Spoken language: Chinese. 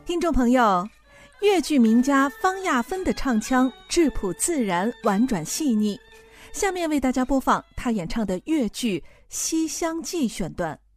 听众朋友，粤剧名家方亚芬的唱腔质朴自然、婉转细腻。下面为大家播放她演唱的粤剧《西厢记》选段。